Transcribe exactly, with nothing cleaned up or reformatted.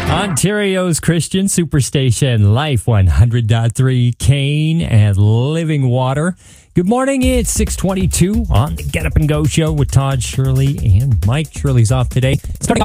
Ontario's Christian Superstation, Life one hundred point three, Kane and Living Water. Good morning, it's six twenty-two on the Get Up and Go show with Todd, Shirley, and Mike. Shirley's off today. Starting